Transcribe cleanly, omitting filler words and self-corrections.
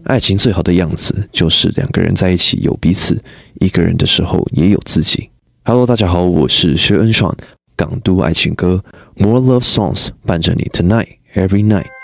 爱情最好的样子就是两个人在一起有彼此，一个人的时候也有自己。Hello， 大家好，我是薛恩爽，港都爱情歌 More Love Songs 伴着你 Tonight Every Night。